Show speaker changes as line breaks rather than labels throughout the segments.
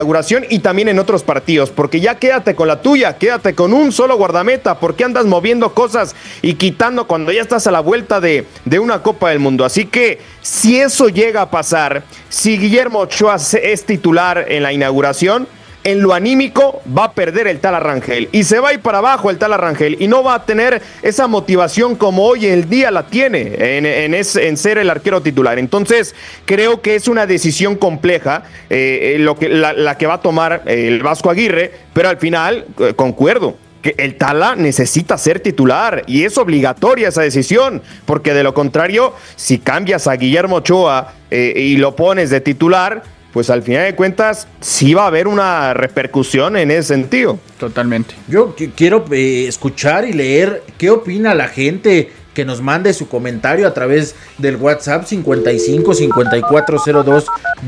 inauguración y también en otros partidos, porque ya quédate con la tuya, quédate con un solo guardameta, ¿por qué andas moviendo cosas y quitando cuando ya estás a la vuelta de una Copa del Mundo? Así que si eso llega a pasar, si Guillermo Ochoa es titular en la inauguración, en lo anímico va a perder el Tala Rangel y se va a ir para abajo el Tala Rangel y no va a tener esa motivación como hoy el día la tiene en ser el arquero titular. Entonces creo que es una decisión compleja la que va a tomar el Vasco Aguirre, pero al final concuerdo que el Tala necesita ser titular y es obligatoria esa decisión, porque de lo contrario, si cambias a Guillermo Ochoa y lo pones de titular, pues al final de cuentas sí va a haber una repercusión en ese sentido.
Totalmente. Yo quiero escuchar y leer qué opina la gente, que nos mande su comentario a través del WhatsApp 55 5402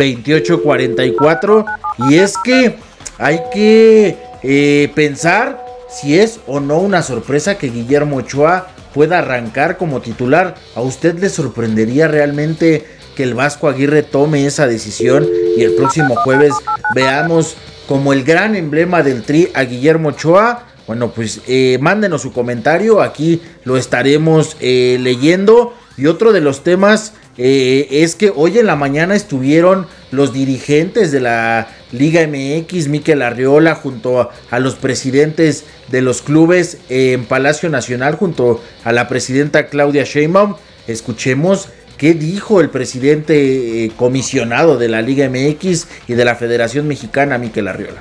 2844. Y es que hay que pensar si es o no una sorpresa que Guillermo Ochoa pueda arrancar como titular. ¿A usted le sorprendería realmente que el Vasco Aguirre tome esa decisión y el próximo jueves veamos como el gran emblema del Tri a Guillermo Ochoa? Bueno, pues mándenos su comentario, aquí lo estaremos leyendo. Y otro de los temas es que hoy en la mañana estuvieron los dirigentes de la Liga MX, Mikel Arriola, junto a los presidentes de los clubes en Palacio Nacional, junto a la presidenta Claudia Sheinbaum. Escuchemos qué dijo el presidente comisionado de la Liga MX y de la Federación Mexicana, Mikel Arriola.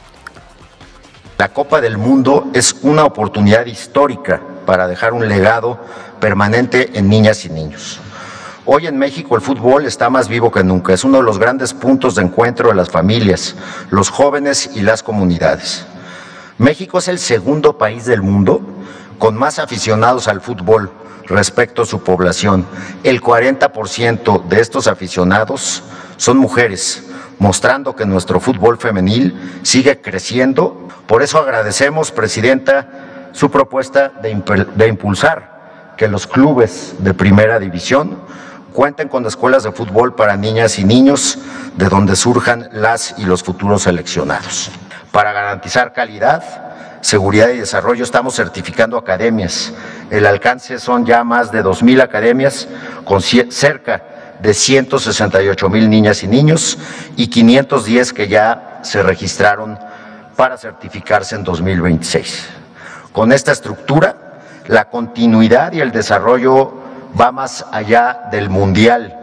La Copa del Mundo es una oportunidad histórica para dejar un legado permanente en niñas y niños. Hoy en México el fútbol está más vivo que nunca, es uno de los grandes puntos de encuentro de las familias, los jóvenes y las comunidades. México es el segundo país del mundo con más aficionados al fútbol respecto a su población. El 40% de estos aficionados son mujeres, mostrando que nuestro fútbol femenil sigue creciendo. Por eso agradecemos, Presidenta, su propuesta de impulsar que los clubes de primera división cuenten con escuelas de fútbol para niñas y niños de donde surjan las y los futuros seleccionados. Para garantizar calidad, seguridad y desarrollo estamos certificando academias. El alcance son ya más de 2,000 academias con cerca de 168,000 niñas y niños y 510 que ya se registraron para certificarse en 2026. Con esta estructura, la continuidad y el desarrollo va más allá del mundial.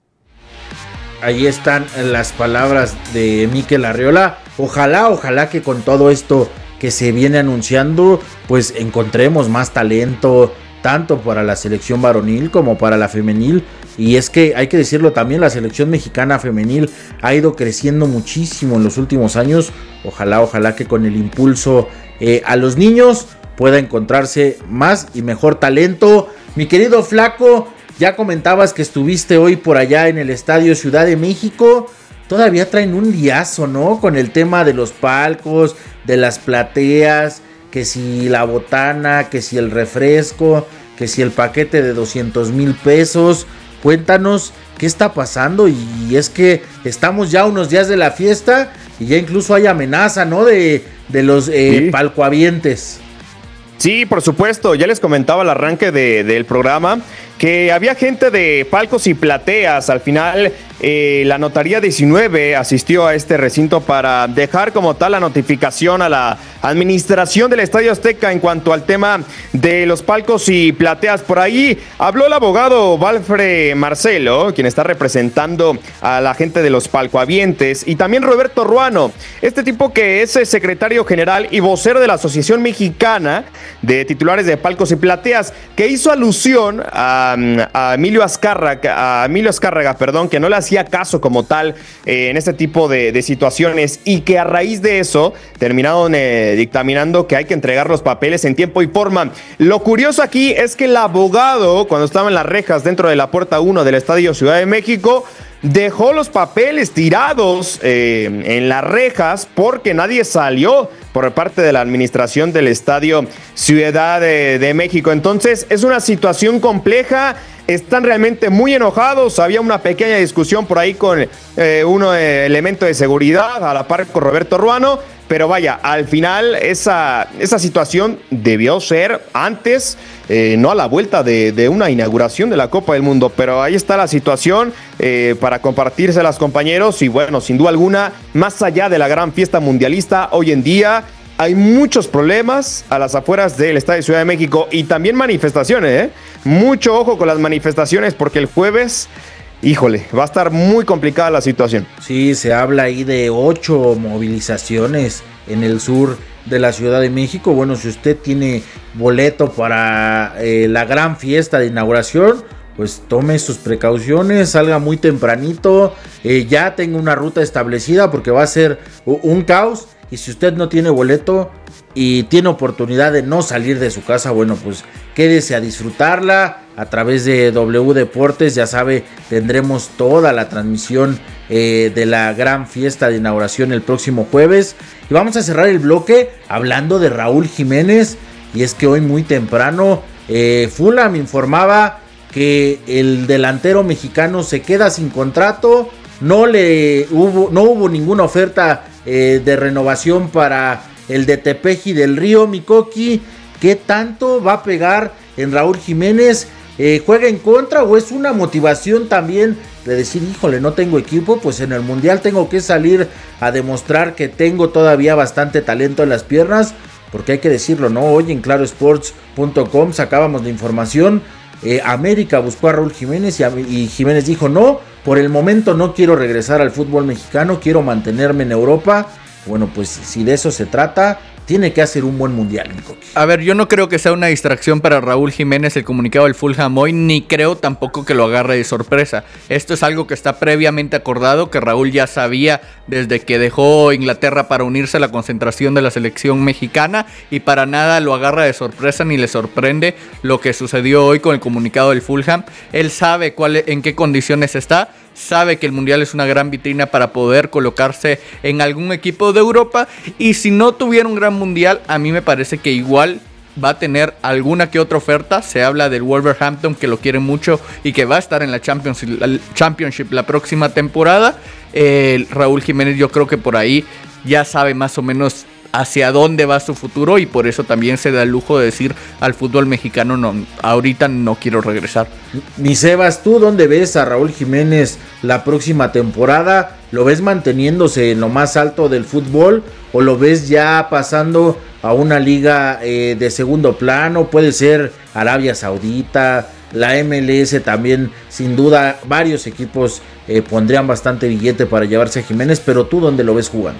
Ahí están las palabras de Mikel Arriola. Ojalá que con todo esto que se viene anunciando, pues encontremos más talento, tanto para la selección varonil como para la femenil. Y es que hay que decirlo también, la selección mexicana femenil ha ido creciendo muchísimo en los últimos años. Ojalá que con el impulso a los niños pueda encontrarse más y mejor talento. Mi querido Flaco, ya comentabas que estuviste hoy por allá en el Estadio Ciudad de México. Todavía traen un liazo, ¿no? Con el tema de los palcos, de las plateas, que si la botana, que si el refresco, que si el paquete de 200,000 pesos. Cuéntanos qué está pasando. Y es que estamos ya unos días de la fiesta y ya incluso hay amenaza, ¿no? De los palcohabientes.
Sí, por supuesto, ya les comentaba al arranque del programa que había gente de palcos y plateas. Al final, la Notaría 19 asistió a este recinto para dejar como tal la notificación a la administración del Estadio Azteca en cuanto al tema de los palcos y plateas. Por ahí habló el abogado Valfre Marcelo, quien está representando a la gente de los palcohabientes, y también Roberto Ruano, este tipo que es secretario general y vocero de la Asociación Mexicana de Titulares de Palcos y Plateas, que hizo alusión a Emilio Azcárraga, que no le hacía caso como tal en este tipo de situaciones, y que a raíz de eso terminaron dictaminando que hay que entregar los papeles en tiempo y forma. Lo curioso aquí es que el abogado, cuando estaba en las rejas dentro de la puerta 1 del Estadio Ciudad de México, dejó los papeles tirados en las rejas porque nadie salió por parte de la administración del Estadio Ciudad de México. Entonces es una situación compleja. están realmente muy enojados. Había una pequeña discusión por ahí con un elemento de seguridad, a la par con Roberto Ruano. Pero vaya, al final esa situación debió ser antes, no a la vuelta de una inauguración de la Copa del Mundo. Pero ahí está la situación para compartirse a los compañeros. Y bueno, sin duda alguna, más allá de la gran fiesta mundialista, hoy en día hay muchos problemas a las afueras del Estadio de Ciudad de México y también manifestaciones. Mucho ojo con las manifestaciones porque el jueves, híjole, va a estar muy complicada la situación.
Sí, se habla ahí de 8 movilizaciones en el sur de la Ciudad de México. Bueno, si usted tiene boleto para la gran fiesta de inauguración, pues tome sus precauciones, salga muy tempranito, ya tenga una ruta establecida porque va a ser un caos. Y si usted no tiene boleto y tiene oportunidad de no salir de su casa, bueno, pues quédese a disfrutarla a través de W Deportes. Ya sabe, tendremos toda la transmisión de la gran fiesta de inauguración el próximo jueves. Y vamos a cerrar el bloque hablando de Raúl Jiménez. Y es que hoy muy temprano Fulham informaba que el delantero mexicano se queda sin contrato. No hubo ninguna oferta de renovación para el de Tepeji del Río. Mikoki, ¿qué tanto va a pegar en Raúl Jiménez? ¿Juega en contra o es una motivación también de decir, híjole, no tengo equipo, pues en el Mundial tengo que salir a demostrar que tengo todavía bastante talento en las piernas? Porque hay que decirlo, ¿no? Hoy en clarosports.com sacábamos la información. América buscó a Raúl Jiménez y Jiménez dijo, no, por el momento no quiero regresar al fútbol mexicano, quiero mantenerme en Europa. Bueno, pues si de eso se trata, tiene que hacer un buen mundial, Mikoki.
A ver, yo no creo que sea una distracción para Raúl Jiménez el comunicado del Fulham hoy, ni creo tampoco que lo agarre de sorpresa. Esto es algo que está previamente acordado, que Raúl ya sabía desde que dejó Inglaterra para unirse a la concentración de la selección mexicana, y para nada lo agarra de sorpresa ni le sorprende lo que sucedió hoy con el comunicado del Fulham. Él sabe en qué condiciones está. Sabe que el Mundial es una gran vitrina para poder colocarse en algún equipo de Europa. Y si no tuviera un gran Mundial, a mí me parece que igual va a tener alguna que otra oferta. Se habla del Wolverhampton, que lo quiere mucho y que va a estar en la Championship la próxima temporada. Raúl Jiménez, yo creo que por ahí ya sabe más o menos hacia dónde va su futuro, y por eso también se da el lujo de decir al fútbol mexicano, no, ahorita no quiero regresar.
Mi Sebas, ¿tú dónde ves a Raúl Jiménez la próxima temporada? ¿Lo ves manteniéndose en lo más alto del fútbol o lo ves ya pasando a una liga de segundo plano? Puede ser Arabia Saudita, la MLS también, sin duda varios equipos pondrían bastante billete para llevarse a Jiménez, pero ¿tú dónde lo ves jugando?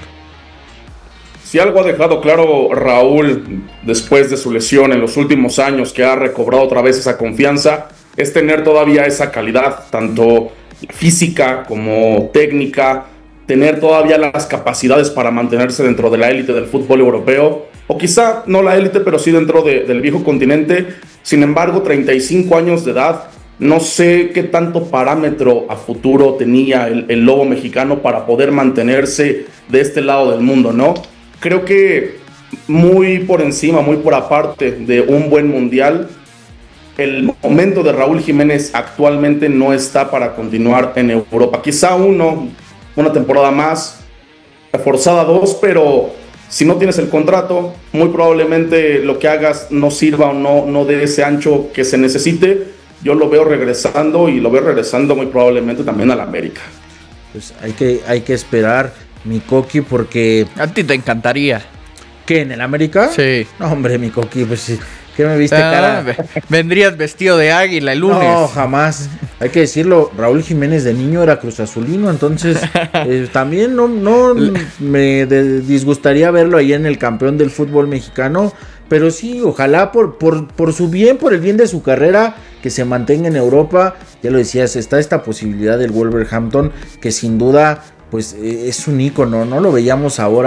Si algo ha dejado claro Raúl después de su lesión en los últimos años, que ha recobrado otra vez esa confianza, es tener todavía esa calidad, tanto física como técnica, tener todavía las capacidades para mantenerse dentro de la élite del fútbol europeo, o quizá no la élite, pero sí dentro del viejo continente. Sin embargo, 35 años de edad, no sé qué tanto parámetro a futuro tenía el lobo mexicano para poder mantenerse de este lado del mundo, ¿no? Creo que muy por encima, muy por aparte de un buen mundial, el momento de Raúl Jiménez actualmente no está para continuar en Europa. Quizá una temporada más, forzada 2, pero si no tienes el contrato, muy probablemente lo que hagas no sirva o no dé ese ancho que se necesite. Yo lo veo regresando, y lo veo regresando muy probablemente también a la América.
Pues hay que esperar, Mikoki, porque...
¿A ti te encantaría?
¿Qué, en el América?
Sí.
No, hombre, Mikoki, pues sí. ¿Qué me viste cara?
Vendrías vestido de águila el lunes.
No, jamás. Hay que decirlo, Raúl Jiménez de niño era cruzazulino, entonces también no me disgustaría verlo ahí en el campeón del fútbol mexicano, pero sí, ojalá por su bien, por el bien de su carrera, que se mantenga en Europa. Ya lo decías, está esta posibilidad del Wolverhampton, que sin duda pues es un ícono, ¿no? Lo veíamos ahora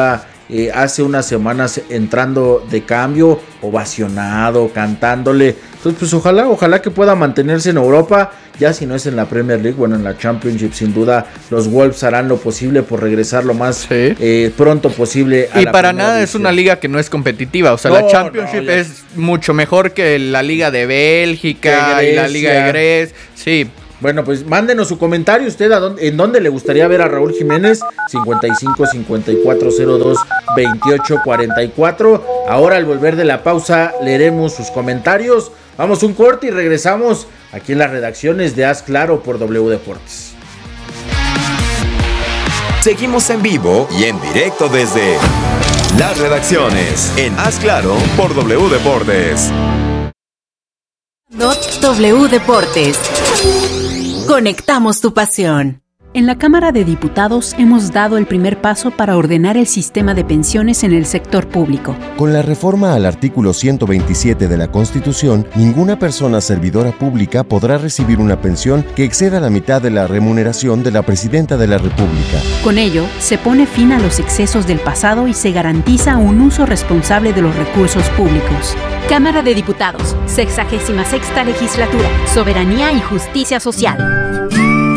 hace unas semanas entrando de cambio, ovacionado, cantándole. Entonces pues ojalá que pueda mantenerse en Europa, ya si no es en la Premier League, bueno, en la Championship sin duda los Wolves harán lo posible por regresar lo más pronto posible a
y
la
para
primera
nada
división.
Es una liga que no es competitiva, o sea, la Championship es mucho mejor que la liga de Bélgica y la liga de Grecia, sí.
Bueno, pues mándenos su comentario usted en dónde le gustaría ver a Raúl Jiménez. 55 54 02 28 44. Ahora al volver de la pausa leeremos sus comentarios. Vamos un corte y regresamos aquí en las redacciones de Haz Claro por W Deportes.
Seguimos en vivo y en directo desde las redacciones en Haz Claro por W Deportes.
W Deportes. Conectamos tu pasión.
En la Cámara de Diputados hemos dado el primer paso para ordenar el sistema de pensiones en el sector público.
Con la reforma al artículo 127 de la Constitución, ninguna persona servidora pública podrá recibir una pensión que exceda la mitad de la remuneración de la Presidenta de la República.
Con ello, se pone fin a los excesos del pasado y se garantiza un uso responsable de los recursos públicos.
Cámara de Diputados, 66ª Legislatura, Soberanía y Justicia Social.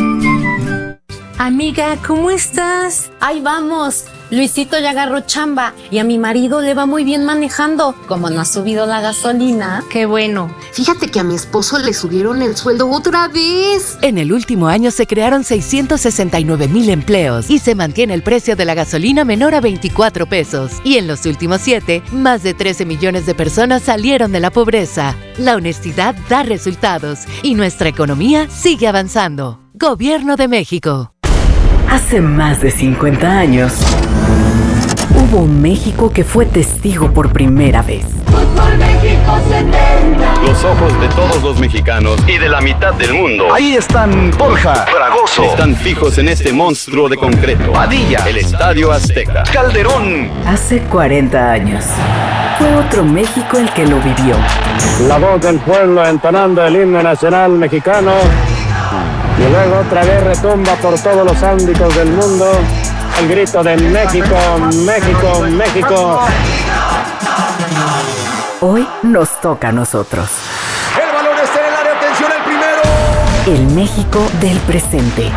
Amiga, ¿cómo estás?
Ahí vamos. Luisito ya agarró chamba y a mi marido le va muy bien manejando. Como no ha subido la gasolina.
Qué bueno.
Fíjate que a mi esposo le subieron el sueldo otra vez.
En el último año se crearon 669,000 empleos y se mantiene el precio de la gasolina menor a 24 pesos. Y en los últimos 7, más de 13 millones de personas salieron de la pobreza. La honestidad da resultados y nuestra economía sigue avanzando. Gobierno de México.
Hace más de 50 años, hubo un México que fue testigo por primera vez.
Fútbol México 70.
Los ojos de todos los mexicanos y de la mitad del mundo.
Ahí están Borja,
Fragoso. Están fijos en este monstruo de concreto.
Padilla.
El Estadio Azteca.
Calderón.
Hace 40 años, fue otro México el que lo vivió.
La voz del pueblo entonando el himno nacional mexicano. Y luego otra vez retumba por todos los ámbitos del mundo el grito de México, México, México.
Hoy nos toca a nosotros.
El balón está en el área, atención el primero.
El México del presente.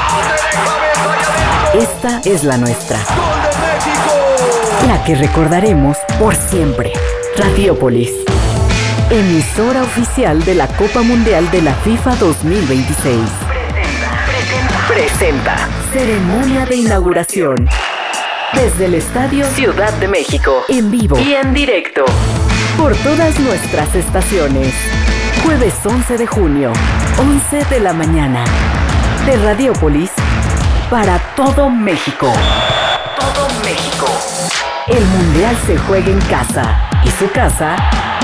Esta es la nuestra.
¡Gol de México!
La que recordaremos por siempre. Radiópolis. Emisora oficial de la Copa Mundial de la FIFA 2026. Presenta. Ceremonia de inauguración. Desde el Estadio Ciudad de México. En vivo y en directo. Por todas nuestras estaciones. Jueves 11 de junio, 11 de la mañana. De Radiópolis para todo México. Todo México. El Mundial se juega en casa. Y su casa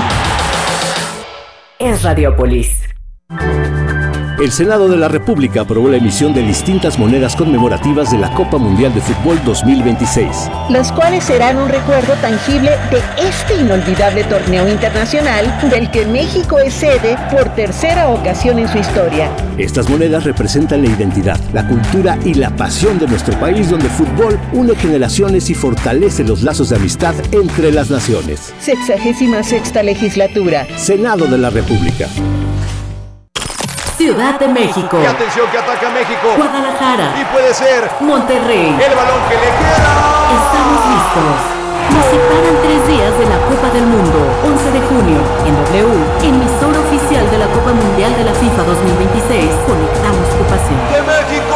es Radiópolis.
El Senado de la República aprobó la emisión de distintas monedas conmemorativas de la Copa Mundial de Fútbol 2026.
Las cuales serán un recuerdo tangible de este inolvidable torneo internacional del que México es sede por tercera ocasión en su historia.
Estas monedas representan la identidad, la cultura y la pasión de nuestro país, donde el fútbol une generaciones y fortalece los lazos de amistad entre las naciones.
66ª Legislatura.
Senado de la República.
Ciudad de México.
Y atención que ataca México.
Guadalajara.
Y puede ser
Monterrey.
El balón que le queda.
Estamos listos. Nos separan 3 días de la Copa del Mundo. 11 de junio, en W, emisora oficial de la Copa Mundial de la FIFA 2026. Conectamos tu pasión.
¡De México!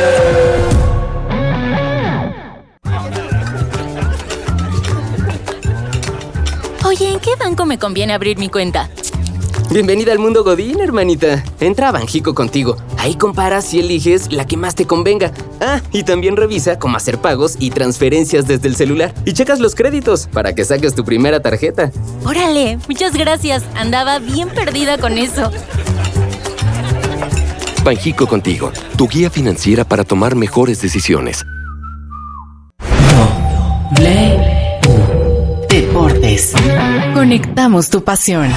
Oye, ¿en qué banco me conviene abrir mi cuenta?
Bienvenida al mundo Godín, hermanita. Entra a Banjico contigo. Ahí comparas y eliges la que más te convenga. Ah, y también revisa cómo hacer pagos y transferencias desde el celular. Y checas los créditos para que saques tu primera tarjeta.
¡Órale! Muchas gracias. Andaba bien perdida con eso.
Banjico contigo, tu guía financiera para tomar mejores decisiones.
Deportes. Conectamos tu pasión.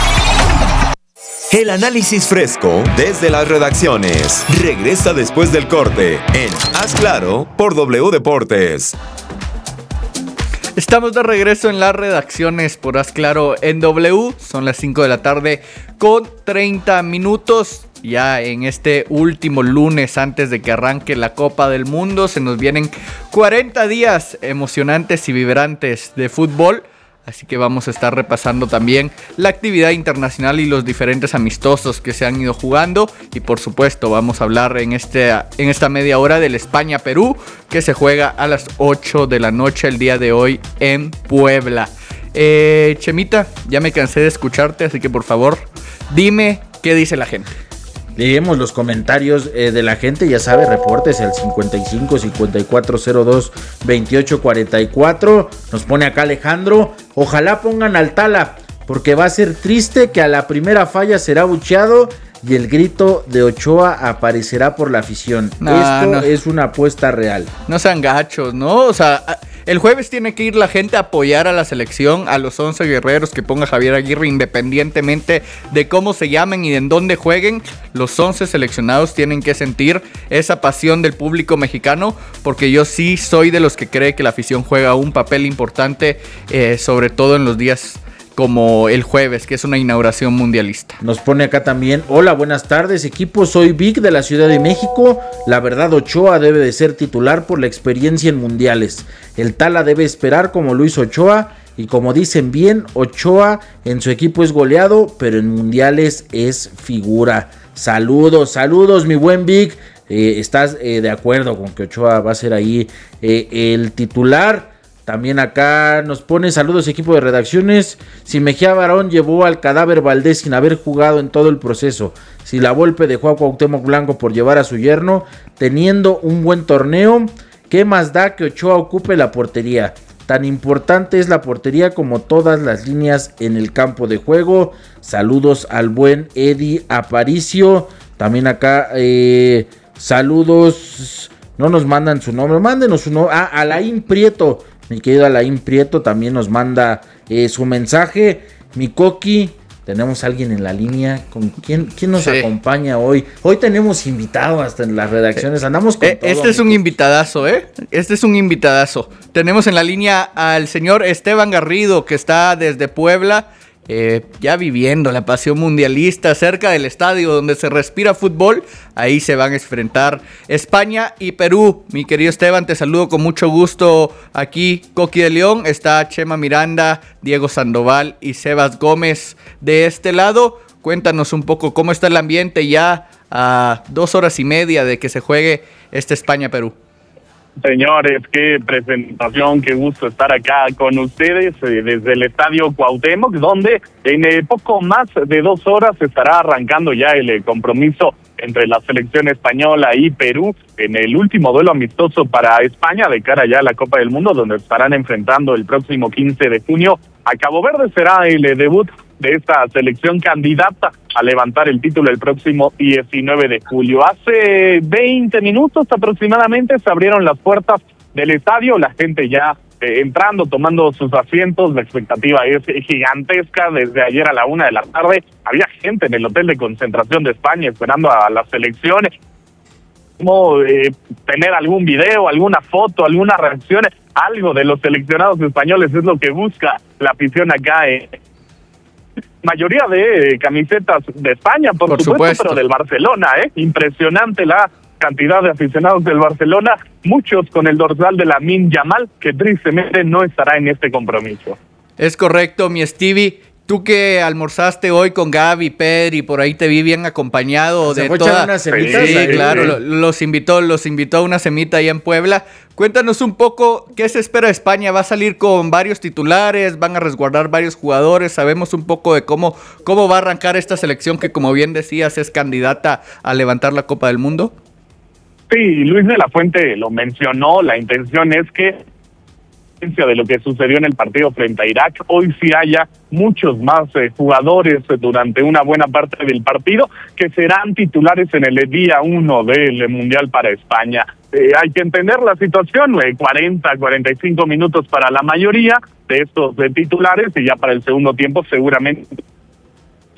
El análisis fresco desde las redacciones regresa después del corte en Haz Claro por W Deportes.
Estamos de regreso en las redacciones por Haz Claro en W. Son las 5 de la tarde con 30 minutos. Ya en este último lunes antes de que arranque la Copa del Mundo se nos vienen 40 días emocionantes y vibrantes de fútbol. Así que vamos a estar repasando también la actividad internacional y los diferentes amistosos que se han ido jugando. Y por supuesto vamos a hablar en esta media hora del España-Perú, que se juega a las 8 de la noche el día de hoy en Puebla. Chemita, ya me cansé de escucharte, así que por favor, dime qué dice la gente.
Leemos los comentarios de la gente, ya sabe, reportes al 55 5402 28 44. Nos pone acá Alejandro, ojalá pongan al Tala, porque va a ser triste que a la primera falla será bucheado y el grito de Ochoa aparecerá por la afición. Esto es una apuesta real.
No sean gachos, ¿no? O sea, el jueves tiene que ir la gente a apoyar a la selección, a los 11 guerreros que ponga Javier Aguirre, independientemente de cómo se llamen y en dónde jueguen. Los 11 seleccionados tienen que sentir esa pasión del público mexicano, porque yo sí soy de los que cree que la afición juega un papel importante, sobre todo en los días como el jueves, que es una inauguración mundialista.
Nos pone acá también, hola, buenas tardes equipo, soy Vic de la Ciudad de México. La verdad, Ochoa debe de ser titular por la experiencia en mundiales. El Tala debe esperar como lo hizo Ochoa, y como dicen bien, Ochoa en su equipo es goleado, pero en mundiales es figura. Saludos mi buen Vic. ¿Estás de acuerdo con que Ochoa va a ser ahí el titular? También acá nos pone saludos equipo de redacciones. Si Mejía Barón llevó al cadáver Valdés sin haber jugado en todo el proceso, si la Volpe dejó a Cuauhtémoc Blanco por llevar a su yerno, teniendo un buen torneo, ¿qué más da que Ochoa ocupe la portería? Tan importante es la portería como todas las líneas en el campo de juego. Saludos al buen Eddie Aparicio. También acá saludos, no nos mandan su nombre, mándenos su nombre. Alain Prieto. Mi querido Alain Prieto también nos manda su mensaje. Mi Coqui, tenemos a alguien en la línea. ¿Con quién nos acompaña hoy? Hoy tenemos invitado hasta en las redacciones. Andamos con todo.
Este es un invitadazo, Este es un invitadazo. Tenemos en la línea al señor Esteban Garrido, que está desde Puebla, ya viviendo la pasión mundialista cerca del estadio donde se respira fútbol. Ahí se van a enfrentar España y Perú. Mi querido Esteban, te saludo con mucho gusto aquí, Coqui de León. Está Chema Miranda, Diego Sandoval y Sebas Gómez de este lado. Cuéntanos un poco cómo está el ambiente ya a 2 horas y media de que se juegue este España-Perú.
Señores, qué presentación, qué gusto estar acá con ustedes desde el Estadio Cuauhtémoc, donde en poco más de 2 horas estará arrancando ya el compromiso entre la selección española y Perú en el último duelo amistoso para España de cara ya a la Copa del Mundo, donde estarán enfrentando el próximo 15 de junio a Cabo Verde. Será el debut de esta selección candidata a levantar el título el próximo 19 de julio. Hace 20 minutos aproximadamente se abrieron las puertas del estadio, la gente ya entrando, tomando sus asientos. La expectativa es gigantesca. Desde ayer a la 1 de la tarde había gente en el hotel de concentración de España esperando a las selecciones. Como tener algún video, alguna foto, alguna reacción, algo de los seleccionados españoles es lo que busca la afición acá. Mayoría de camisetas de España, por supuesto, pero del Barcelona, impresionante la cantidad de aficionados del Barcelona, muchos con el dorsal de Lamine Yamal, que tristemente no estará en este compromiso.
Es correcto, mi Stevie. Tú que almorzaste hoy con Gaby, Pedri, por ahí te vi bien acompañado de toda.
Unas semitas,
sí, claro, los invitó a una semita ahí en Puebla. Cuéntanos un poco qué se espera de España. ¿Va a salir con varios titulares? ¿Van a resguardar varios jugadores? ¿Sabemos un poco de cómo va a arrancar esta selección que, como bien decías, es candidata a levantar la Copa del Mundo?
Sí, Luis de la Fuente lo mencionó. La intención es que, de lo que sucedió en el partido frente a Irak, hoy sí haya muchos más jugadores durante una buena parte del partido que serán titulares en el día 1 del Mundial para España. Hay que entender la situación, 45 minutos para la mayoría de estos titulares, y ya para el segundo tiempo seguramente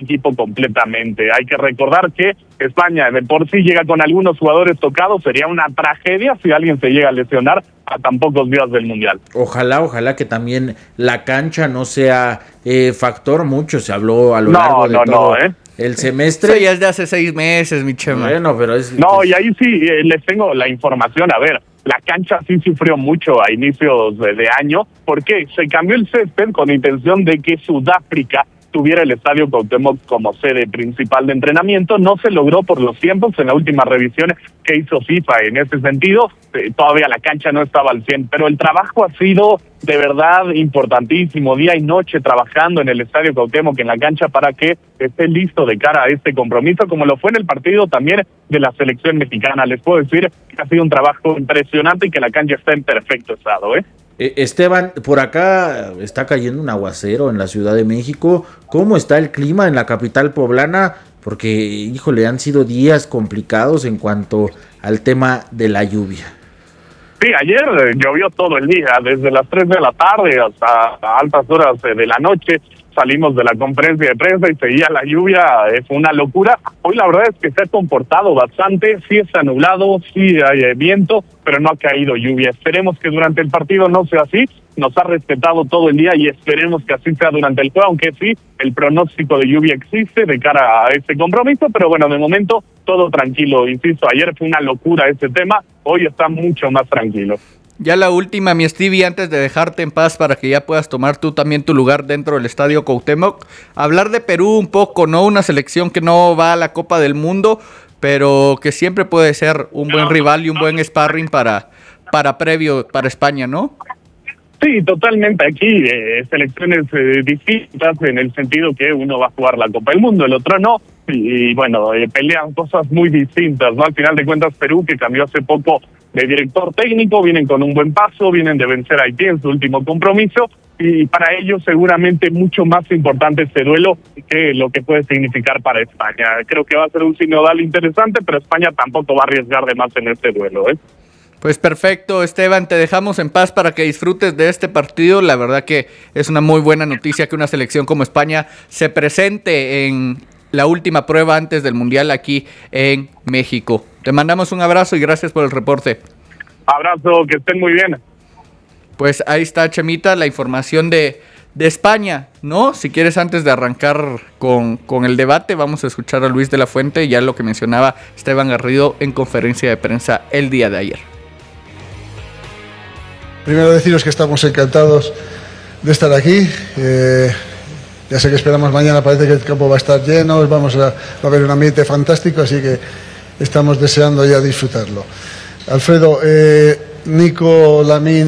equipo completamente. Hay que recordar que España de por sí llega con algunos jugadores tocados, sería una tragedia si alguien se llega a lesionar a tan pocos días del Mundial.
Ojalá que también la cancha no sea factor, mucho se habló a lo largo de todo el semestre.
Eso ya es de hace 6 meses, mi Chema.
Bueno, pero es...
No, y ahí sí, les tengo la información, a ver, la cancha sí sufrió mucho a inicios de año, porque se cambió el césped con intención de que Sudáfrica tuviera el Estadio Cuauhtémoc como sede principal de entrenamiento. No se logró por los tiempos en la última revisión que hizo FIFA. En ese sentido, todavía la cancha no estaba al 100, pero el trabajo ha sido de verdad importantísimo, día y noche trabajando en el Estadio Cuauhtémoc, en la cancha, para que esté listo de cara a este compromiso, como lo fue en el partido también de la selección mexicana. Les puedo decir que ha sido un trabajo impresionante y que la cancha está en perfecto estado,
Esteban, por acá está cayendo un aguacero en la Ciudad de México. ¿Cómo está el clima en la capital poblana? Porque, híjole, han sido días complicados en cuanto al tema de la lluvia.
Sí, ayer llovió todo el día, desde las 3 de la tarde hasta altas horas de la noche. Salimos de la conferencia de prensa y seguía la lluvia, fue una locura. Hoy la verdad es que se ha comportado bastante, sí está nublado, sí hay viento, pero no ha caído lluvia. Esperemos que durante el partido no sea así, nos ha respetado todo el día y esperemos que así sea durante el juego, aunque sí, el pronóstico de lluvia existe de cara a este compromiso, pero bueno, de momento todo tranquilo. Insisto, ayer fue una locura este tema, hoy está mucho más tranquilo.
Ya la última, mi Stevie, antes de dejarte en paz para que ya puedas tomar tú también tu lugar dentro del Estadio Cuauhtémoc. Hablar de Perú un poco, ¿no? Una selección que no va a la Copa del Mundo, pero que siempre puede ser un buen rival y un buen sparring para previo para España, ¿no?
Sí, totalmente. Aquí selecciones distintas en el sentido que uno va a jugar la Copa del Mundo, el otro no. Y bueno, pelean cosas muy distintas, ¿no? Al final de cuentas, Perú, que cambió hace poco de director técnico, vienen con un buen paso, vienen de vencer a Haití en su último compromiso, y para ellos seguramente mucho más importante este duelo que lo que puede significar para España. Creo que va a ser un sinodal interesante, pero España tampoco va a arriesgar de más en este duelo,
Pues perfecto, Esteban, te dejamos en paz para que disfrutes de este partido. La verdad que es una muy buena noticia que una selección como España se presente en la última prueba antes del Mundial aquí en México. Te mandamos un abrazo y gracias por el reporte.
Abrazo, que estén muy bien.
Pues ahí está, Chemita, la información de España, ¿no? Si quieres, antes de arrancar con el debate, vamos a escuchar a Luis de la Fuente, ya lo que mencionaba Esteban Garrido en conferencia de prensa el día de ayer.
Primero deciros que estamos encantados de estar aquí. Ya sé que esperamos mañana, parece que el campo va a estar lleno, va a haber un ambiente fantástico, así que estamos deseando ya disfrutarlo. Alfredo, Nico, Lamín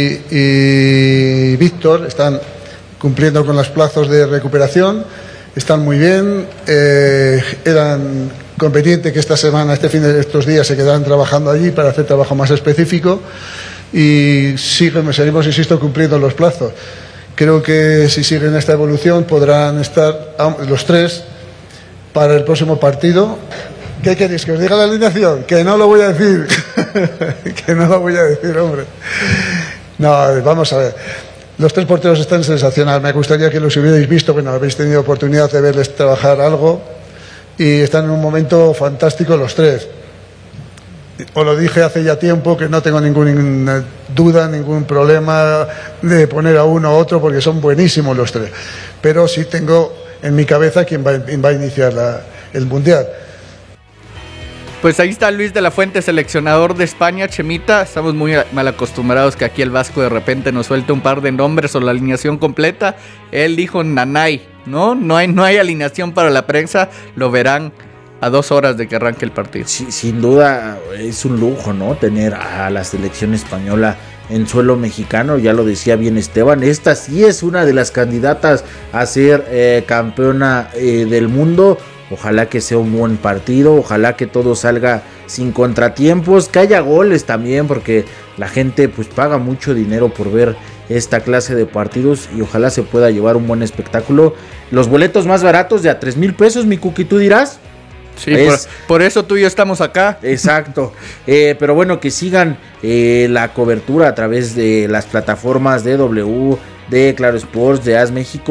y Víctor están cumpliendo con los plazos de recuperación, están muy bien, eran conveniente que esta semana, estos días se quedaran trabajando allí para hacer trabajo más específico y seguimos, insisto, cumpliendo los plazos. Creo que si siguen esta evolución podrán estar los tres para el próximo partido. ¿Qué queréis? ¿Que os diga la alineación? Que no lo voy a decir. Que no lo voy a decir, hombre. No, vamos a ver. Los tres porteros están sensacionales. Me gustaría que los hubierais visto. Bueno, habéis tenido oportunidad de verles trabajar algo. Y están en un momento fantástico los tres. Os lo dije hace ya tiempo que no tengo ninguna duda, ningún problema de poner a uno o otro porque son buenísimos los tres. Pero sí tengo en mi cabeza quién va a iniciar el Mundial.
Pues ahí está Luis de la Fuente, seleccionador de España. Chemita, estamos muy mal acostumbrados que aquí el Vasco de repente nos suelte un par de nombres o la alineación completa. Él dijo Nanay, ¿no? No hay alineación para la prensa, lo verán a 2 horas de que arranque el partido.
Sí, sin duda es un lujo, ¿no? Tener a la selección española en suelo mexicano, ya lo decía bien Esteban, esta sí es una de las candidatas a ser campeona del mundo. Ojalá que sea un buen partido, ojalá que todo salga sin contratiempos, que haya goles también, porque la gente pues paga mucho dinero por ver esta clase de partidos y ojalá se pueda llevar un buen espectáculo. Los boletos más baratos de a 3,000 pesos, mi Cookie, ¿tú dirás?
Sí, por eso tú y yo estamos acá.
Exacto, pero bueno, que sigan la cobertura a través de las plataformas de W, de Claro Sports, de AS México.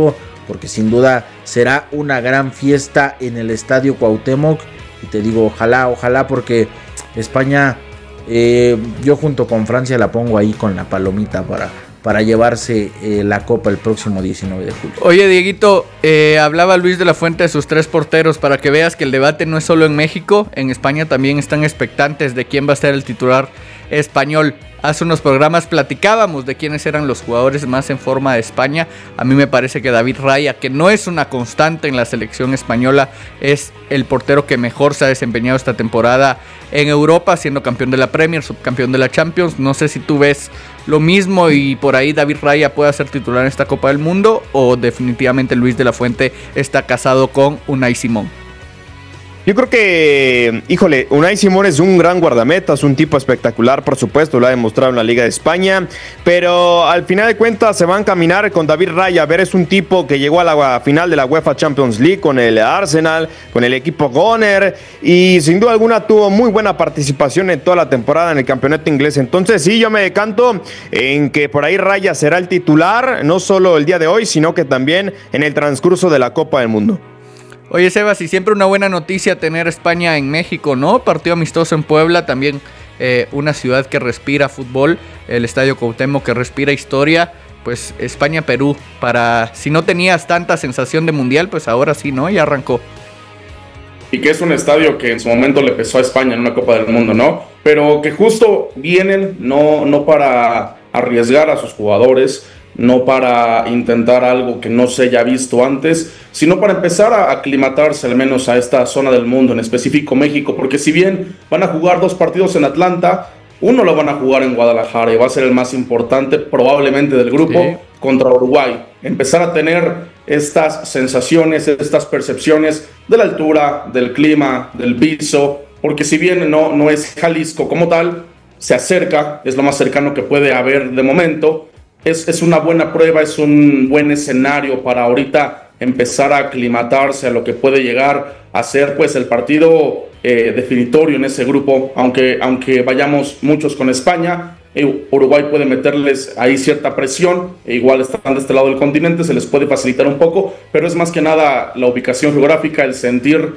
porque sin duda será una gran fiesta en el Estadio Cuauhtémoc. Y te digo, ojalá, porque España, yo junto con Francia la pongo ahí con la palomita para llevarse la copa el próximo 19 de julio.
Oye, Dieguito, hablaba Luis de la Fuente de sus 3 porteros, para que veas que el debate no es solo en México, en España también están expectantes de quién va a ser el titular español. Hace unos programas platicábamos de quiénes eran los jugadores más en forma de España. A mí me parece que David Raya, que no es una constante en la selección española, es el portero que mejor se ha desempeñado esta temporada en Europa, siendo campeón de la Premier, subcampeón de la Champions. No sé si tú ves lo mismo y por ahí David Raya pueda ser titular en esta Copa del Mundo, o definitivamente Luis de la Fuente está casado con Unai Simón.
Yo creo que, Unai Simón es un gran guardameta, es un tipo espectacular, por supuesto, lo ha demostrado en la Liga de España, pero al final de cuentas se van a caminar con David Raya. A ver, es un tipo que llegó a la final de la UEFA Champions League con el Arsenal, con el equipo Gunner, y sin duda alguna tuvo muy buena participación en toda la temporada en el campeonato inglés. Entonces sí, yo me decanto en que por ahí Raya será el titular, no solo el día de hoy, sino que también en el transcurso de la Copa del Mundo.
Oye, Sebas, y siempre una buena noticia tener España en México, ¿no? Partido amistoso en Puebla, también una ciudad que respira fútbol, el Estadio Cuauhtémoc que respira historia. Pues España-Perú, si no tenías tanta sensación de mundial, pues ahora sí, ¿no? Ya arrancó.
Y que es un estadio que en su momento le pesó a España en una Copa del Mundo, ¿no? Pero que justo vienen no para arriesgar a sus jugadores, no para intentar algo que no se haya visto antes, sino para empezar a aclimatarse al menos a esta zona del mundo, en específico México, porque si bien van a jugar 2 partidos en Atlanta, uno lo van a jugar en Guadalajara y va a ser el más importante probablemente del grupo, sí, contra Uruguay. Empezar a tener estas sensaciones, estas percepciones de la altura, del clima, del piso, porque si bien no es Jalisco como tal, se acerca, es lo más cercano que puede haber de momento. Es una buena prueba, es un buen escenario para ahorita empezar a aclimatarse a lo que puede llegar a ser pues el partido definitorio en ese grupo, aunque vayamos muchos con España. Uruguay puede meterles ahí cierta presión, igual están de este lado del continente, se les puede facilitar un poco, pero es más que nada la ubicación geográfica, el sentir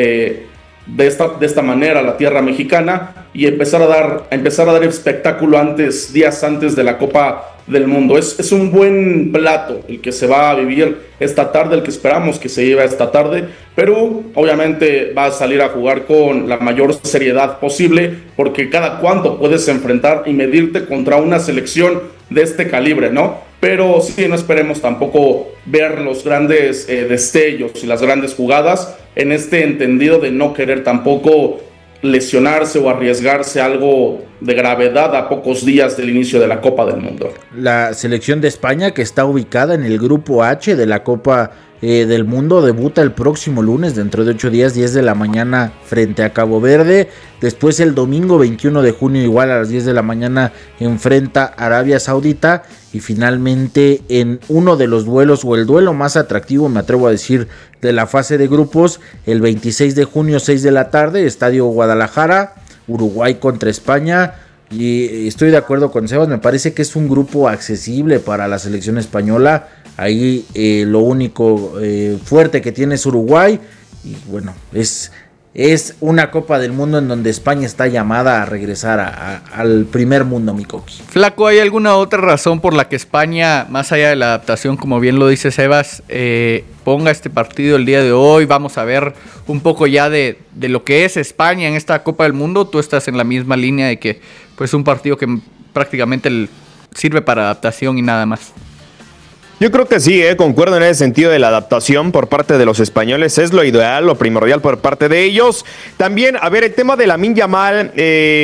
de esta manera la tierra mexicana y empezar a dar espectáculo días antes de la Copa del Mundo. Es un buen plato el que se va a vivir esta tarde, el que esperamos que se lleve esta tarde. Perú obviamente va a salir a jugar con la mayor seriedad posible, porque cada cuánto puedes enfrentar y medirte contra una selección de este calibre, ¿no? Pero sí, no esperemos tampoco ver los grandes destellos y las grandes jugadas, en este entendido de no querer tampoco lesionarse o arriesgarse algo de gravedad a pocos días del inicio de la Copa del Mundo.
La selección de España, que está ubicada en el grupo H de la Copa del Mundo, debuta el próximo lunes, dentro de 8 días, 10 de la mañana, frente a Cabo Verde. Después el domingo 21 de junio, igual a las 10 de la mañana, enfrenta a Arabia Saudita. Y finalmente en uno de los duelos, o el duelo más atractivo, me atrevo a decir, de la fase de grupos, el 26 de junio, 6 de la tarde, Estadio Guadalajara, Uruguay contra España. Y estoy de acuerdo con Sebas, me parece que es un grupo accesible para la selección española. Ahí lo único fuerte que tiene es Uruguay. Y bueno, es una Copa del Mundo en donde España está llamada a regresar al primer mundo, mi Coqui.
Flaco, ¿hay alguna otra razón por la que España, más allá de la adaptación, como bien lo dice Sebas, ponga este partido el día de hoy? Vamos a ver un poco ya de lo que es España en esta Copa del Mundo. Tú estás en la misma línea de que pues un partido que prácticamente sirve para adaptación y nada más.
Yo creo que sí, concuerdo en ese sentido de la adaptación por parte de los españoles, es lo ideal, lo primordial por parte de ellos. También, a ver, el tema de Lamine Yamal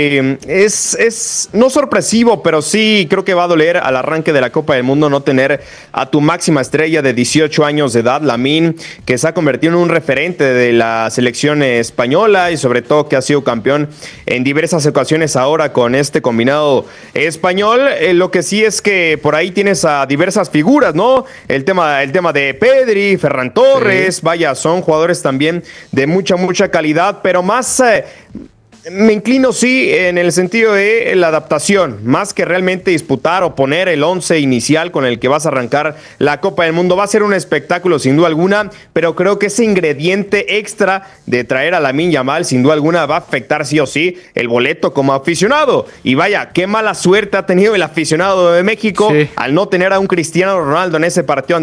es no sorpresivo, pero sí creo que va a doler al arranque de la Copa del Mundo no tener a tu máxima estrella de 18 años de edad, Lamine, que se ha convertido en un referente de la selección española y sobre todo que ha sido campeón en diversas ocasiones ahora con este combinado español. Lo que sí es que por ahí tienes a diversas figuras, ¿no? El tema de Pedri, Ferran Torres, sí. Vaya, son jugadores también de mucha calidad, pero más Me inclino, sí, en el sentido de la adaptación, más que realmente disputar o poner el 11 inicial con el que vas a arrancar la Copa del Mundo. Va a ser un espectáculo, sin duda alguna, pero creo que ese ingrediente extra de traer a Lamine Yamal, sin duda alguna, va a afectar sí o sí el boleto como aficionado. Y vaya, qué mala suerte ha tenido el aficionado de México al no tener a un Cristiano Ronaldo en ese partido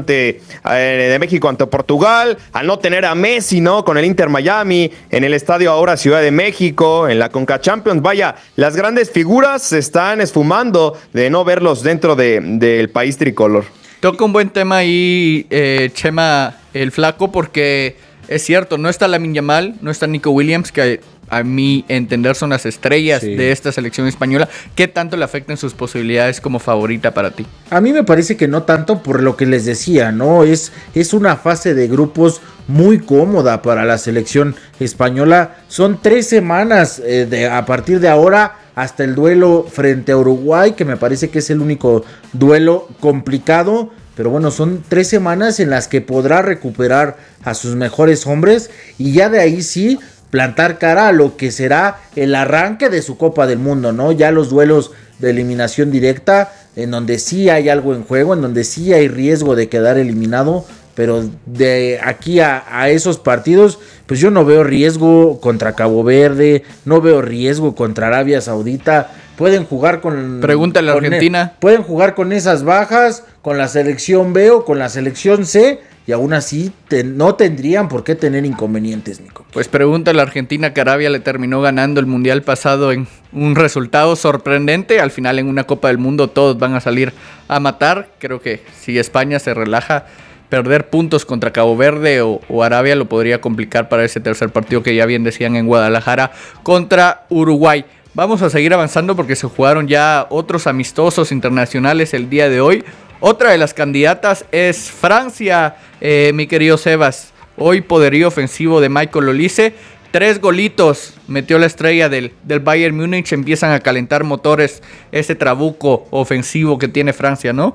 de México ante Portugal, al no tener a Messi, ¿no? Con el Inter Miami, en el estadio ahora Ciudad de México, en la Conca Champions. Vaya, las grandes figuras se están esfumando de no verlos dentro del país tricolor.
Toca un buen tema ahí, Chema, el flaco, porque es cierto, no está Lamine Yamal, no está Nico Williams, que a mi entender son las estrellas de esta selección española. ¿Qué tanto le afectan sus posibilidades como favorita para ti?
A mí me parece que no tanto, por lo que les decía, ¿no? Es una fase de grupos muy cómoda para la selección española. Son 3 semanas a partir de ahora hasta el duelo frente a Uruguay, que me parece que es el único duelo complicado. Pero bueno, son 3 semanas en las que podrá recuperar a sus mejores hombres y ya de ahí sí plantar cara a lo que será el arranque de su Copa del Mundo, ¿no? Ya los duelos de eliminación directa, en donde sí hay algo en juego, en donde sí hay riesgo de quedar eliminado, pero de aquí a esos partidos, pues yo no veo riesgo contra Cabo Verde, no veo riesgo contra Arabia Saudita. Pueden jugar con...
Pregúntale a Argentina.
Pueden jugar con esas bajas, con la selección B o con la selección C, y aún así no tendrían por qué tener inconvenientes, Nico.
Pues pregúntale a Argentina, que Arabia le terminó ganando el Mundial pasado en un resultado sorprendente. Al final, en una Copa del Mundo todos van a salir a matar. Creo que si España se relaja, perder puntos contra Cabo Verde o Arabia lo podría complicar para ese tercer partido que ya bien decían en Guadalajara contra Uruguay. Vamos a seguir avanzando porque se jugaron ya otros amistosos internacionales el día de hoy. Otra de las candidatas es Francia, mi querido Sebas. Hoy poderío ofensivo de Michael Olise. 3 golitos metió la estrella del Bayern Múnich. Empiezan a calentar motores ese trabuco ofensivo que tiene Francia, ¿no?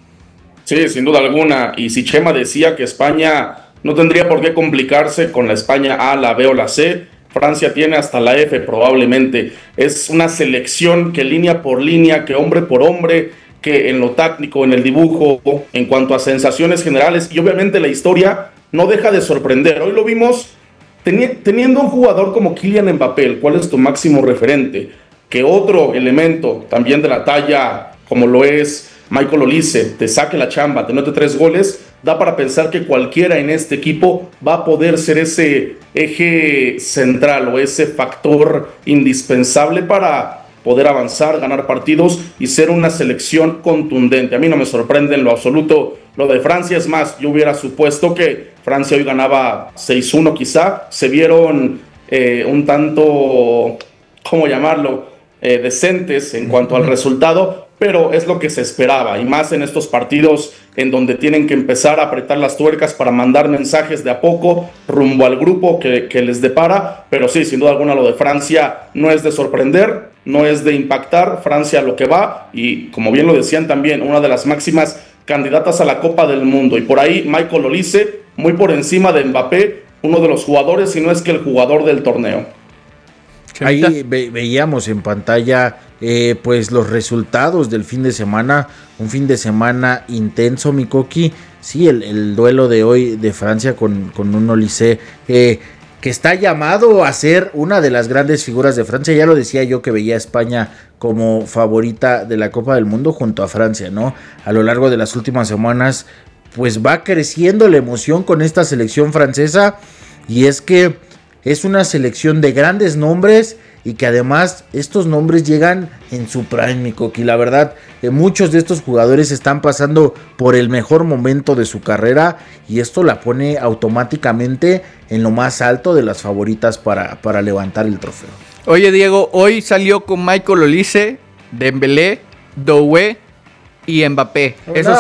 Sí, sin duda alguna. Y si Chema decía que España no tendría por qué complicarse con la España A, la B o la C, Francia tiene hasta la F probablemente. Es una selección que línea por línea, que hombre por hombre, que en lo táctico, en el dibujo, en cuanto a sensaciones generales y obviamente la historia no deja de sorprender. Hoy lo vimos teniendo un jugador como Kylian Mbappé, ¿cuál es tu máximo referente? Que otro elemento también de la talla como lo es Michael Olise te saque la chamba, te note 3 goles, da para pensar que cualquiera en este equipo va a poder ser ese eje central o ese factor indispensable para poder avanzar, ganar partidos y ser una selección contundente. A mí no me sorprende en lo absoluto lo de Francia. Es más, yo hubiera supuesto que Francia hoy ganaba 6-1 quizá. Se vieron un tanto, ¿cómo llamarlo?, decentes en cuanto al resultado, pero es lo que se esperaba, y más en estos partidos en donde tienen que empezar a apretar las tuercas para mandar mensajes de a poco rumbo al grupo que les depara. Pero sí, sin duda alguna lo de Francia no es de sorprender, no es de impactar. Francia lo que va, y como bien lo decían también, una de las máximas candidatas a la Copa del Mundo, y por ahí Michael Olise muy por encima de Mbappé, uno de los jugadores, si no es que el jugador del torneo.
Ahí veíamos en pantalla pues los resultados del fin de semana, un fin de semana intenso, mi Coqui. Sí, el duelo de hoy de Francia con un Olise que está llamado a ser una de las grandes figuras de Francia. Ya lo decía yo, que veía a España como favorita de la Copa del Mundo junto a Francia, ¿no? A lo largo de las últimas semanas pues va creciendo la emoción con esta selección francesa, y es que es una selección de grandes nombres y que además estos nombres llegan en su prime, mi Coqui. La verdad, muchos de estos jugadores están pasando por el mejor momento de su carrera, y esto la pone automáticamente en lo más alto de las favoritas para levantar el trofeo.
Oye, Diego, hoy salió con Michael Olise, Dembélé, Doué y Mbappé.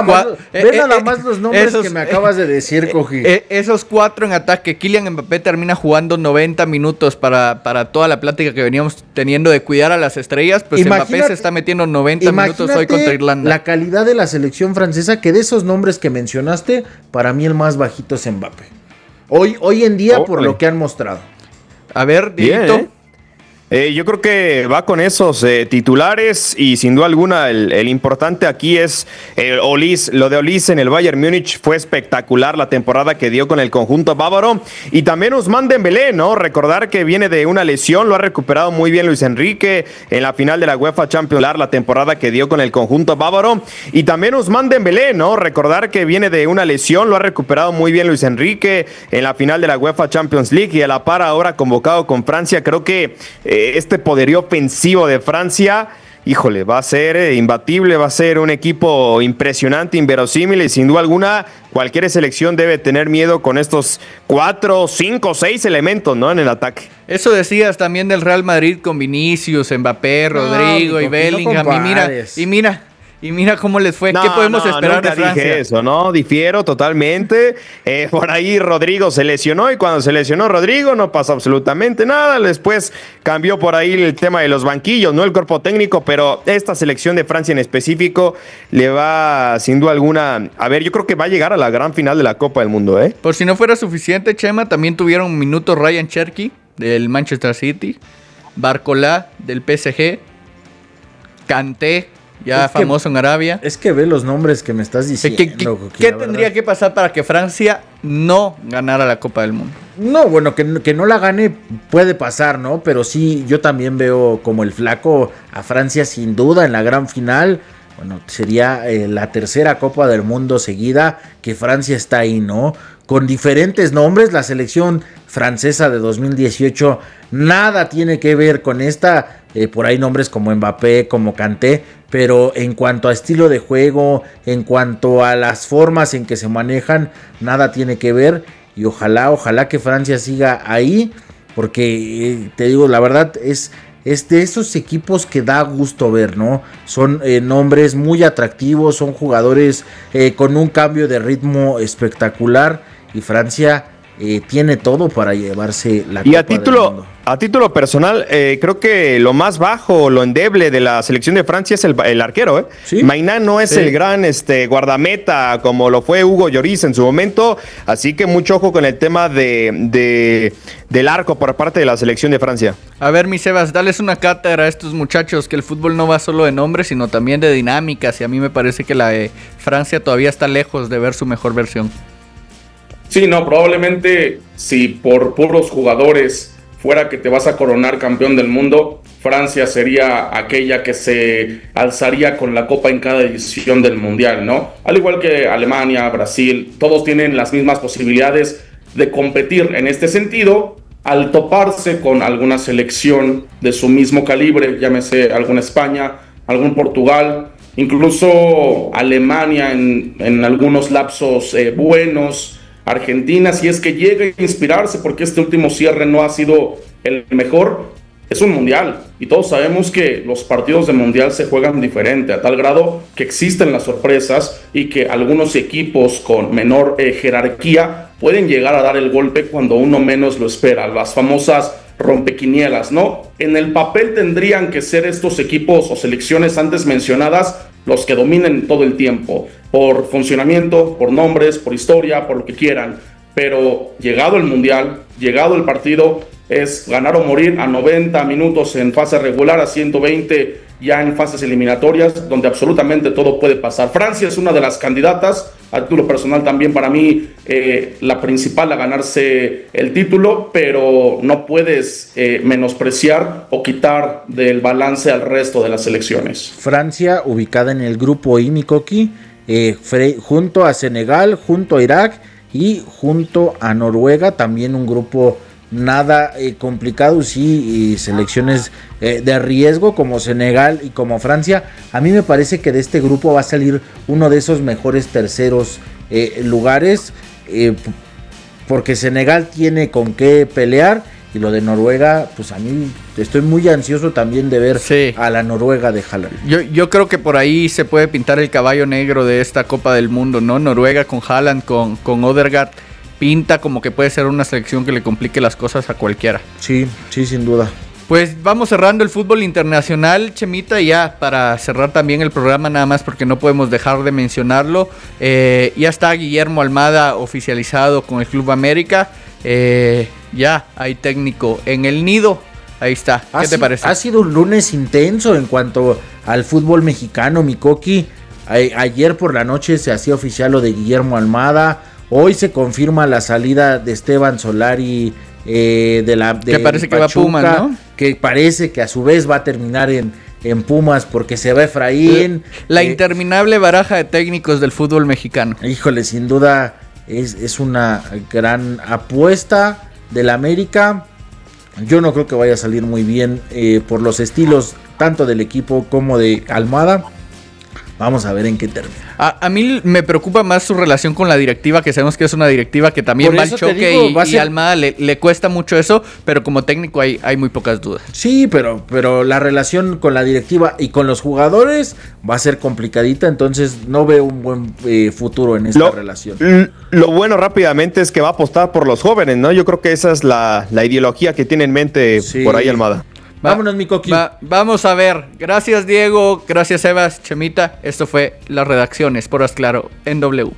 Nada más los nombres que me acabas de decir, Coqui.
Esos 4 en ataque. Kylian Mbappé termina jugando 90 minutos para toda la plática que veníamos teniendo de cuidar a las estrellas. Pues Mbappé se está metiendo 90 minutos hoy contra Irlanda.
La calidad de la selección francesa, que de esos nombres que mencionaste, para mí el más bajito es Mbappé. Hoy en día, por lo que han mostrado.
A ver, Dieguito.
Yo creo que va con esos titulares y sin duda alguna el importante aquí es Olise. Lo de Olise en el Bayern Múnich fue espectacular la temporada que dio con el conjunto bávaro. Y también Ousmane Dembélé, ¿no? Recordar que viene de una lesión, lo ha recuperado muy bien Luis Enrique en la final de la UEFA Champions League, la temporada que dio con el conjunto bávaro. Y también Ousmane Dembélé, ¿no? Recordar que viene de una lesión, lo ha recuperado muy bien Luis Enrique en la final de la UEFA Champions League y a la par ahora convocado con Francia. Creo que este poderío ofensivo de Francia, híjole, va a ser imbatible, va a ser un equipo impresionante, inverosímil y sin duda alguna cualquier selección debe tener miedo con estos 4, 5, 6 elementos, ¿no? En el ataque.
Eso decías también del Real Madrid con Vinicius, Mbappé, Rodrigo y Bellingham. Y mira cómo les fue. ¿Qué podemos esperar de Francia?
Dije eso, ¿no? Difiero totalmente. Por ahí Rodrigo se lesionó y cuando se lesionó Rodrigo no pasó absolutamente nada. Después cambió por ahí el tema de los banquillos, no el cuerpo técnico, pero esta selección de Francia en específico le va sin duda alguna. A ver, yo creo que va a llegar a la gran final de la Copa del Mundo, ¿eh?
Por si no fuera suficiente, Chema, también tuvieron un minuto Ryan Cherki del Manchester City, Barcola del PSG, Kanté, ya famoso en Arabia.
Es que ve los nombres que me estás diciendo.
¿Qué tendría que pasar para que Francia no ganara la Copa del Mundo?
No, bueno, que no la gane puede pasar, ¿no? Pero sí, yo también veo como el flaco a Francia sin duda en la gran final. Bueno, sería la tercera Copa del Mundo seguida que Francia está ahí, ¿no? Con diferentes nombres, la selección francesa de 2018 nada tiene que ver con esta, por ahí nombres como Mbappé, como Kanté, pero en cuanto a estilo de juego, en cuanto a las formas en que se manejan, nada tiene que ver y ojalá que Francia siga ahí, porque te digo, la verdad es de esos equipos que da gusto ver, ¿no? Son nombres muy atractivos, son jugadores con un cambio de ritmo espectacular y Francia tiene todo para llevarse la Copa del Mundo.
A título personal, creo que lo más bajo, lo endeble de la selección de Francia es el arquero, ¿eh? ¿Sí? Maïna no es el gran guardameta como lo fue Hugo Lloris en su momento, así que mucho ojo con el tema del arco por parte de la selección de Francia.
A ver, mi Sebas, dales una cátedra a estos muchachos, que el fútbol no va solo de nombres, sino también de dinámicas, y a mí me parece que la de Francia todavía está lejos de ver su mejor versión.
Sí, no, probablemente si por puros jugadores fuera que te vas a coronar campeón del mundo, Francia sería aquella que se alzaría con la copa en cada edición del mundial, ¿no? Al igual que Alemania, Brasil, todos tienen las mismas posibilidades de competir en este sentido. Al toparse con alguna selección de su mismo calibre, llámese alguna España, algún Portugal, incluso Alemania en algunos lapsos buenos, Argentina, si es que llega a inspirarse, porque este último cierre no ha sido el mejor, es un mundial. Y todos sabemos que los partidos de mundial se juegan diferente, a tal grado que existen las sorpresas y que algunos equipos con menor jerarquía pueden llegar a dar el golpe cuando uno menos lo espera. Las famosas rompequinielas, ¿no? En el papel tendrían que ser estos equipos o selecciones antes mencionadas los que dominen todo el tiempo, por funcionamiento, por nombres, por historia, por lo que quieran. Pero llegado el mundial, llegado el partido, es ganar o morir a 90 minutos en fase regular, a 120 ya en fases eliminatorias, donde absolutamente todo puede pasar. Francia es una de las candidatas, a título personal también para mí, la principal a ganarse el título, pero no puedes menospreciar o quitar del balance al resto de las selecciones.
Francia, ubicada en el grupo I, Mikoki, junto a Senegal, junto a Irak y junto a Noruega, también un grupo nada complicado, sí, y selecciones de riesgo como Senegal y como Francia. A mí me parece que de este grupo va a salir uno de esos mejores terceros lugares, porque Senegal tiene con qué pelear, y lo de Noruega, pues a mí estoy muy ansioso también de ver a la Noruega de Haaland.
Yo creo que por ahí se puede pintar el caballo negro de esta Copa del Mundo, ¿no? Noruega con Haaland, con Odegaard, pinta como que puede ser una selección que le complique las cosas a cualquiera.
Sí, sin duda.
Pues vamos cerrando el fútbol internacional, Chemita, ya para cerrar también el programa, nada más porque no podemos dejar de mencionarlo. Ya está Guillermo Almada oficializado con el Club América. Ya hay técnico en el nido Ahí está. ¿Qué te parece?
Ha sido un lunes intenso en cuanto al fútbol mexicano, mi Coqui. Ayer por la noche se hacía oficial lo de Guillermo Almada. Hoy se confirma la salida de Esteban Solari que
parece que va a Pumas, ¿no?
Que parece que a su vez va a terminar en Pumas porque se va Efraín.
La interminable baraja de técnicos del fútbol mexicano.
Híjole, sin duda es una gran apuesta del América. Yo no creo que vaya a salir muy bien por los estilos tanto del equipo como de Almada. Vamos a ver en qué termina.
A mí me preocupa más su relación con la directiva, que sabemos que es una directiva que también va al choque y Almada le cuesta mucho eso, pero como técnico hay muy pocas dudas.
Sí, pero la relación con la directiva y con los jugadores va a ser complicadita, entonces no veo un buen futuro en esta relación.
Lo bueno rápidamente es que va a apostar por los jóvenes, ¿no? Yo creo que esa es la ideología que tiene en mente por ahí Almada.
Vámonos, mi Coqui.
Vamos a ver. Gracias, Diego. Gracias, Sebas. Chemita. Esto fue Las Redacciones por Asclaro en W.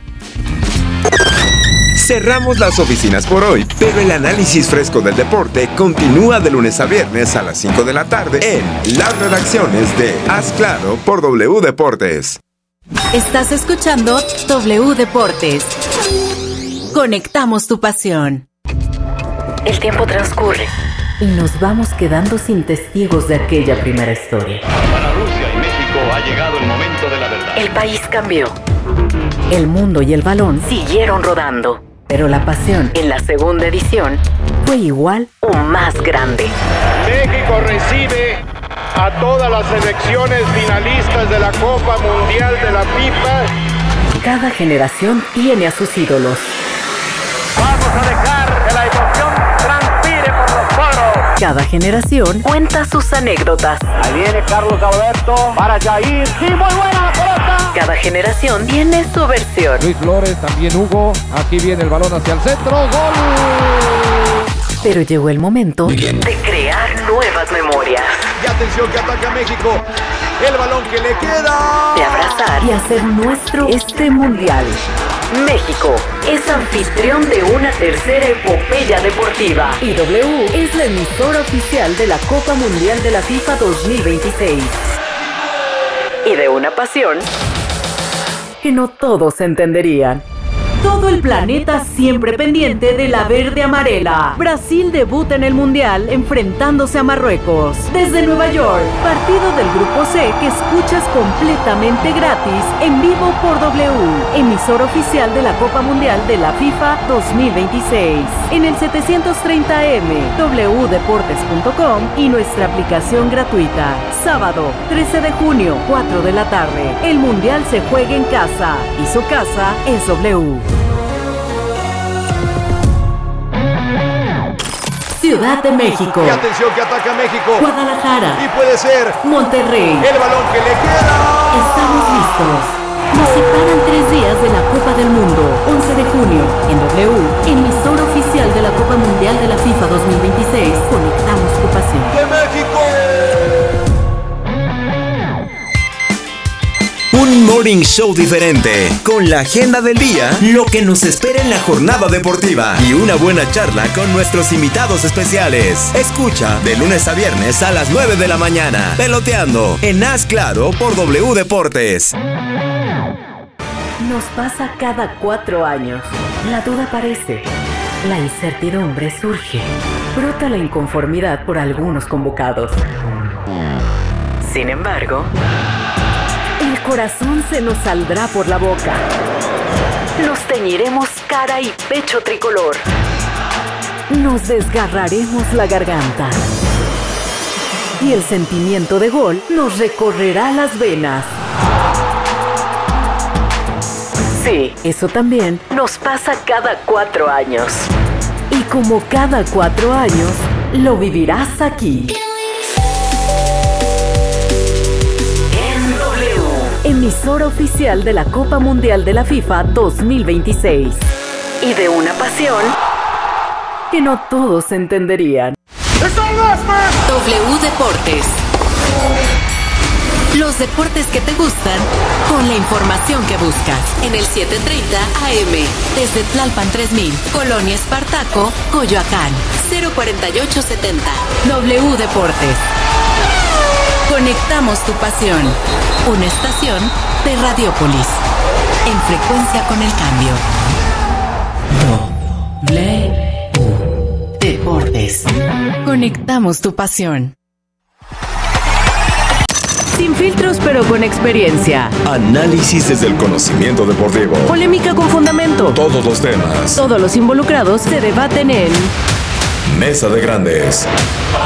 Cerramos las oficinas por hoy, pero el análisis fresco del deporte continúa de lunes a viernes a las 5 de la tarde en Las Redacciones de Haz Claro por W Deportes.
Estás escuchando W Deportes. Conectamos tu pasión.
El tiempo transcurre y nos vamos quedando sin testigos de aquella primera historia.
Para Rusia y México ha llegado el momento de la verdad.
El país cambió. El mundo y el balón siguieron rodando. Pero la pasión en la segunda edición fue igual o más grande.
México recibe a todas las selecciones finalistas de la Copa Mundial de la FIFA.
Cada generación tiene a sus ídolos.
Vamos a dejar que la emoción transpire por los poros.
Cada generación cuenta sus anécdotas.
Ahí viene Carlos Alberto para Jair. ¡Sí, muy buena la pelota!
Cada generación tiene su versión.
Luis Flores, también Hugo. Aquí viene el balón hacia el centro. ¡Gol!
Pero llegó el momento de crear nuevas memorias.
Y atención que ataca México. El balón que le queda.
De abrazar y hacer nuestro este mundial. México es anfitrión de una tercera epopeya deportiva. Y W es la emisora oficial de la Copa Mundial de la FIFA 2026. Y de una pasión que no todos entenderían. Todo el planeta siempre pendiente de la verde amarela. Brasil debuta en el Mundial enfrentándose a Marruecos. Desde Nueva York, partido del Grupo C que escuchas completamente gratis en vivo por W, emisora oficial de la Copa Mundial de la FIFA 2026. En el 730M, wdeportes.com y nuestra aplicación gratuita. Sábado, 13 de junio, 4 de la tarde. El Mundial se juega en casa y su casa es W. Ciudad de México.
Y atención que ataca México.
Guadalajara.
Y puede ser
Monterrey.
El balón que le queda.
Estamos listos. Nos separan 3 días de la Copa del Mundo. 11 de junio, en W, emisora oficial de la Copa Mundial de la FIFA 2026. Conectamos tu pasión.
¡De México!
Un morning show diferente, con la agenda del día, lo que nos espera en la jornada deportiva y una buena charla con nuestros invitados especiales. Escucha de lunes a viernes a las 9 de la mañana, Peloteando, en Haz Claro por W Deportes.
Nos pasa cada 4 años. La duda aparece. La incertidumbre surge. Brota la inconformidad por algunos convocados. Sin embargo, el corazón se nos saldrá por la boca. Nos teñiremos cara y pecho tricolor. Nos desgarraremos la garganta. Y el sentimiento de gol nos recorrerá las venas. Sí, eso también nos pasa cada 4 años. Y como cada 4 años, lo vivirás aquí. Emisora oficial de la Copa Mundial de la FIFA 2026. Y de una pasión que no todos entenderían.
W Deportes. Los deportes que te gustan con la información que buscas. En el 730 AM. Desde Tlalpan 3000, Colonia Espartaco, Coyoacán. 04870. W Deportes. Conectamos tu pasión. Una estación de Radiopolis. En frecuencia con el cambio. W Deportes. Conectamos tu pasión.
Sin filtros pero con experiencia.
Análisis desde el conocimiento deportivo.
Polémica con fundamento.
Todos los temas.
Todos los involucrados se debaten en
Mesa de Grandes.